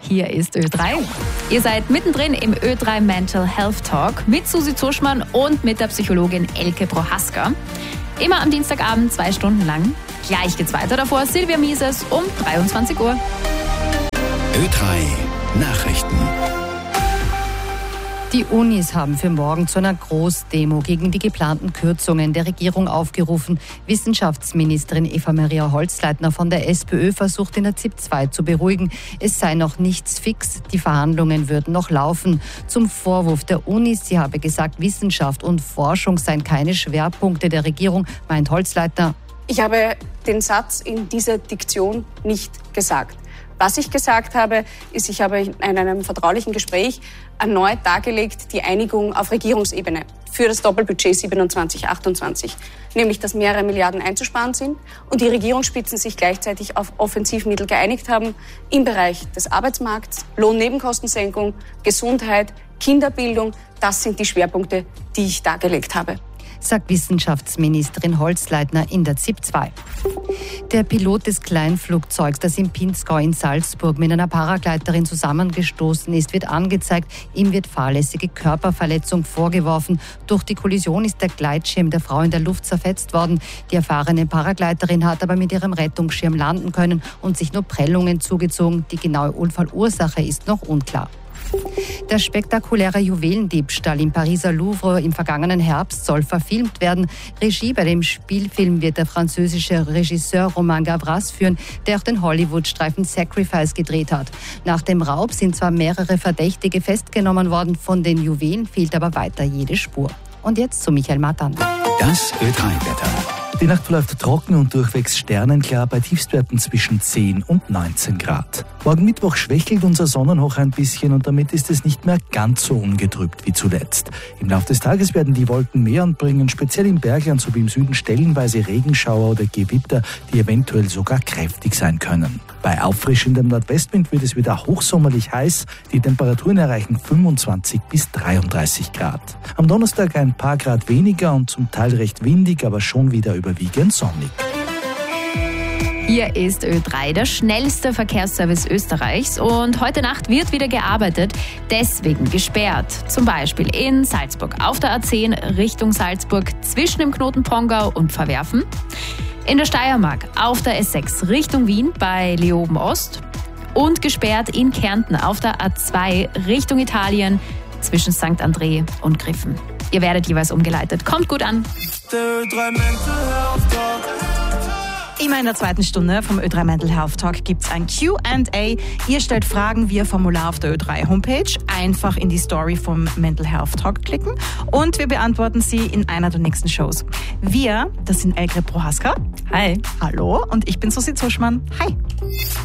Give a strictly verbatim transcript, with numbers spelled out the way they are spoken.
Hier ist Ö drei. Ihr seid mittendrin im Ö drei Mental Health Talk mit Susi Zuschmann und mit der Psychologin Elke Prohaska. Immer am Dienstagabend zwei Stunden lang. Gleich geht's weiter. Davor Silvia Mises um dreiundzwanzig Uhr. Ö drei Nachrichten. Die Unis haben für morgen zu einer Großdemo gegen die geplanten Kürzungen der Regierung aufgerufen. Wissenschaftsministerin Eva-Maria Holzleitner von der SPÖ versucht in der ZIP zwei zu beruhigen. Es sei noch nichts fix, die Verhandlungen würden noch laufen. Zum Vorwurf der Unis, sie habe gesagt, Wissenschaft und Forschung seien keine Schwerpunkte der Regierung, meint Holzleitner. Ich habe den Satz in dieser Diktion nicht gesagt. Was ich gesagt habe, ist, ich habe in einem vertraulichen Gespräch erneut dargelegt, die Einigung auf Regierungsebene für das Doppelbudget siebenundzwanzig achtundzwanzig, nämlich dass mehrere Milliarden einzusparen sind und die Regierungsspitzen sich gleichzeitig auf Offensivmittel geeinigt haben im Bereich des Arbeitsmarkts, Lohnnebenkostensenkung, Gesundheit, Kinderbildung. Das sind die Schwerpunkte, die ich dargelegt habe, sagt Wissenschaftsministerin Holzleitner in der ZIP zwei. Der Pilot des Kleinflugzeugs, das im Pinzgau in Salzburg mit einer Paragleiterin zusammengestoßen ist, wird angezeigt. Ihm wird fahrlässige Körperverletzung vorgeworfen. Durch die Kollision ist der Gleitschirm der Frau in der Luft zerfetzt worden. Die erfahrene Paragleiterin hat aber mit ihrem Rettungsschirm landen können und sich nur Prellungen zugezogen. Die genaue Unfallursache ist noch unklar. Der spektakuläre Juwelendiebstahl im Pariser Louvre im vergangenen Herbst soll verfilmt werden. Regie bei dem Spielfilm wird der französische Regisseur Romain Gavras führen, der auch den Hollywood-Streifen Sacrifice gedreht hat. Nach dem Raub sind zwar mehrere Verdächtige festgenommen worden, von den Juwelen fehlt aber weiter jede Spur. Und jetzt zu Michael Matan. Das Ö drei Wetter. Die Nacht verläuft trocken und durchwegs sternenklar bei Tiefstwerten zwischen zehn und neunzehn Grad. Morgen Mittwoch schwächelt unser Sonnenhoch ein bisschen und damit ist es nicht mehr ganz so ungetrübt wie zuletzt. Im Laufe des Tages werden die Wolken mehr und bringen speziell im Bergland sowie im Süden stellenweise Regenschauer oder Gewitter, die eventuell sogar kräftig sein können. Bei auffrischendem Nordwestwind wird es wieder hochsommerlich heiß. Die Temperaturen erreichen fünfundzwanzig bis dreiunddreißig Grad. Am Donnerstag ein paar Grad weniger und zum Teil recht windig, aber schon wieder überwiegend sonnig. Hier ist Ö drei, der schnellste Verkehrsservice Österreichs. Und heute Nacht wird wieder gearbeitet, deswegen gesperrt. Zum Beispiel in Salzburg auf der A zehn Richtung Salzburg zwischen dem Knoten Pongau und Verwerfen. In der Steiermark auf der S sechs Richtung Wien bei Leoben Ost. Und gesperrt in Kärnten auf der A zwei Richtung Italien zwischen Sankt André und Griffen. Ihr werdet jeweils umgeleitet. Kommt gut an. Immer in der zweiten Stunde vom Ö drei Mental Health Talk gibt es ein Q and A. Ihr stellt Fragen via Formular auf der Ö drei Homepage. Einfach in die Story vom Mental Health Talk klicken und wir beantworten sie in einer der nächsten Shows. Wir, das sind Elke Prohaska. Hi. Hallo. Und ich bin Susi Zuschmann. Hi.